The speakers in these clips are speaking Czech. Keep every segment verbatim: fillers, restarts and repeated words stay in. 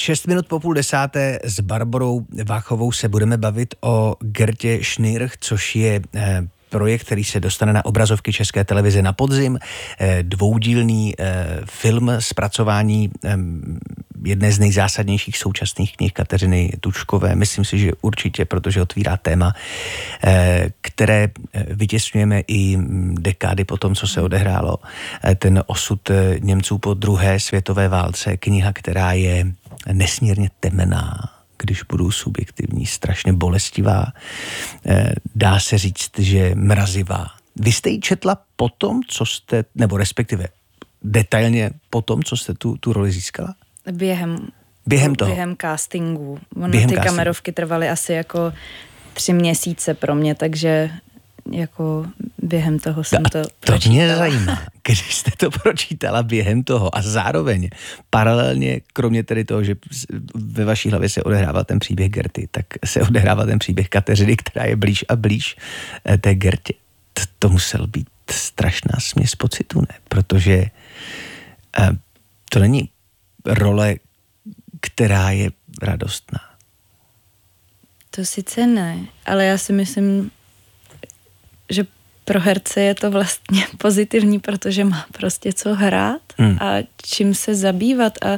Šest minut po půl desáté s Barborou Váchovou se budeme bavit o Gertě Schnirch, což je eh, projekt, který se dostane na obrazovky České televize na podzim. Eh, dvoudílný eh, film zpracování eh, jedné z nejzásadnějších současných knih Kateřiny Tučkové. Myslím si, že určitě, protože otvírá téma, eh, které vytěsňujeme i dekády po tom, co se odehrálo. Eh, ten osud eh, Němců po druhé světové válce. Kniha, která je nesmírně temná, když budu subjektivní, strašně bolestivá, dá se říct, že mrazivá. Vy jste ji četla po tom, co jste, nebo respektive detailně po tom, co jste tu, tu roli získala? Během, během toho? Během castingu. Ono, během ty castingu. kamerovky trvaly asi jako tři měsíce pro mě, takže jako během toho jsem to, to pročítala. To mě zajímá, když jste to pročítala během toho a zároveň paralelně, kromě tedy toho, že ve vaší hlavě se odehrává ten příběh Gerty, tak se odehrává ten příběh Kateřiny, která je blíž a blíž té Gertě. To, to musel být strašná směs pocitů, ne? Protože eh, to není role, která je radostná. To sice ne, ale já si myslím, že pro herce je to vlastně pozitivní, protože má prostě co hrát hmm. a čím se zabývat a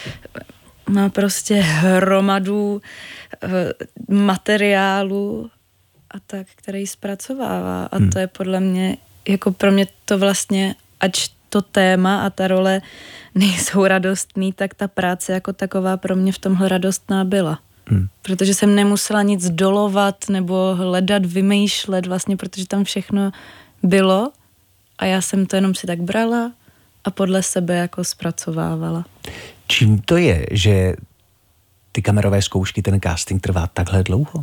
má prostě hromadu uh, materiálu a tak, který zpracovává a hmm. to je podle mě, jako pro mě to vlastně, ač to téma a ta role nejsou radostný, tak ta práce jako taková pro mě v tomhle radostná byla. Hmm. Protože jsem nemusela nic dolovat nebo hledat, vymýšlet vlastně, protože tam všechno bylo a já jsem to jenom si tak brala a podle sebe jako zpracovávala. Čím to je, že ty kamerové zkoušky, ten casting trvá takhle dlouho?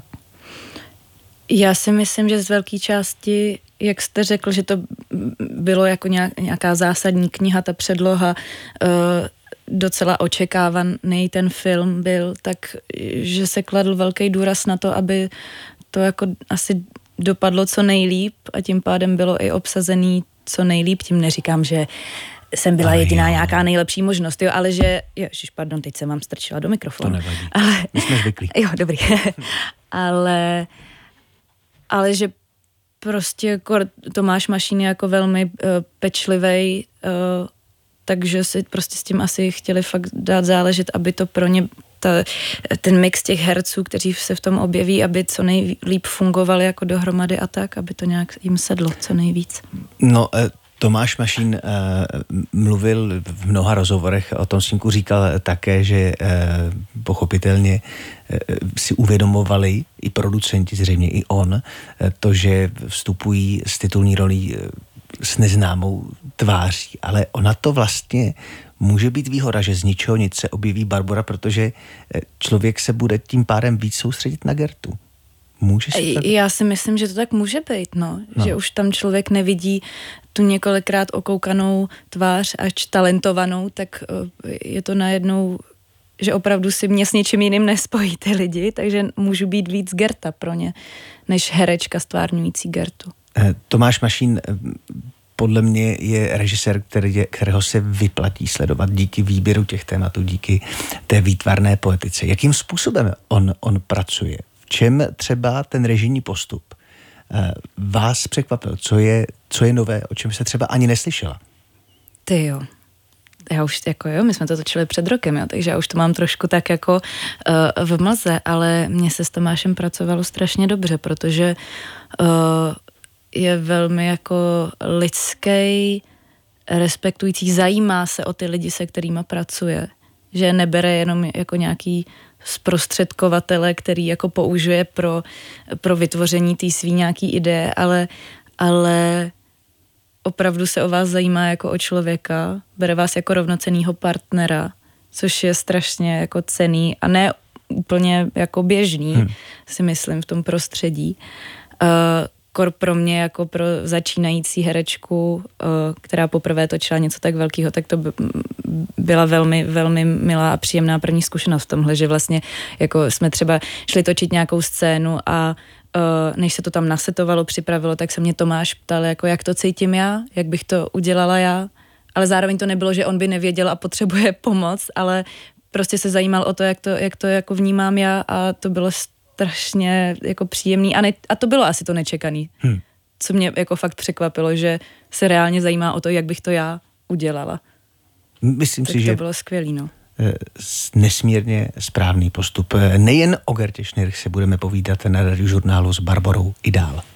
Já si myslím, že z velké části, jak jste řekl, že to bylo jako nějaká zásadní kniha, ta předloha, uh, docela očekávaný ten film byl, tak že se kladl velký důraz na to, aby to jako asi dopadlo co nejlíp a tím pádem bylo i obsazený co nejlíp. Tím neříkám, že jsem byla ale jediná jo. nějaká nejlepší možnost, jo, ale že, ježiš, pardon, teď jsem vám strčila do mikrofonu. To nevadí, ale, my jsme zvyklí. Jo, dobrý. ale, ale že prostě Tomáš Mašín je jako velmi uh, pečlivej, uh, takže si prostě s tím asi chtěli fakt dát záležet, aby to pro ně, ta, ten mix těch herců, kteří se v tom objeví, aby co nejlíp fungovali jako dohromady a tak, aby to nějak jim sedlo co nejvíc. No, Tomáš Mašín uh, mluvil v mnoha rozhovorech, o tom snímku říkal také, že uh, pochopitelně uh, si uvědomovali i producenti, zřejmě i on, uh, to, že vstupují s titulní rolí uh, s neznámou tváří, ale ona to vlastně může být výhoda, že z ničeho nic se objeví Barbora, protože člověk se bude tím pádem víc soustředit na Gertu. Může se tak... Já si myslím, že to tak může být, no. no. Že už tam člověk nevidí tu několikrát okoukanou tvář, až talentovanou, tak je to najednou, že opravdu si mě s něčím jiným nespojí ty lidi, takže můžu být víc Gerta pro ně, než herečka stvárňující Gertu. Tomáš Mašín podle mě je režisér, který je, kterého se vyplatí sledovat díky výběru těch tématů, díky té výtvarné poetice. Jakým způsobem on, on pracuje? V čem třeba ten režijní postup vás překvapil? Co je, co je nové, o čem jste třeba ani neslyšela? Ty jo. Já už jako jo, my jsme to točili před rokem, jo, takže já už to mám trošku tak jako uh, v mlze, ale mně se s Tomášem pracovalo strašně dobře, protože uh, je velmi jako lidský, respektující, zajímá se o ty lidi, se kterýma pracuje. Že nebere jenom jako nějaký zprostředkovatele, který jako použije pro, pro vytvoření té svý nějaký ideje, ale, ale opravdu se o vás zajímá jako o člověka, bere vás jako rovnocennýho partnera, což je strašně jako cenný a ne úplně jako běžný, hmm. si myslím, v tom prostředí. Uh, kor pro mě jako pro začínající herečku, která poprvé točila něco tak velkého, tak to byla velmi, velmi milá a příjemná první zkušenost v tomhle, že vlastně jako jsme třeba šli točit nějakou scénu a než se to tam nasetovalo, připravilo, tak se mě Tomáš ptal, jako jak to cítím já, jak bych to udělala já, ale zároveň to nebylo, že on by nevěděl a potřebuje pomoc, ale prostě se zajímal o to, jak to, jak to jako vnímám já a to bylo strašně jako příjemný a, ne, a to bylo asi to nečekaný, hmm. co mě jako fakt překvapilo, že se reálně zajímá o to, jak bych to já udělala. Myslím tak si, to že bylo skvělý, no. Nesmírně správný postup. Nejen o Gertě Schnirch se budeme povídat na Radiožurnálu s Barborou i dál.